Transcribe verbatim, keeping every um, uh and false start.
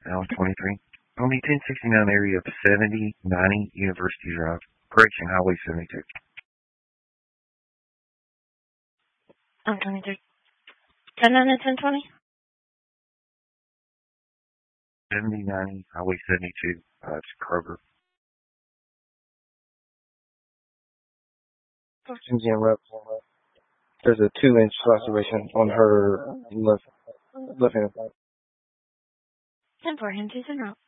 Alan twenty-three. On the ten sixty-nine area of seventy ninety University Drive. Correction, Highway seventy-two. Alan twenty-three. ten ninety, ten twenty? seventy ninety Highway seventy-two. Uh, it's Kroger. Susan Rep. There's a two inch laceration on her left left hand. ten four, him, Susan Rock.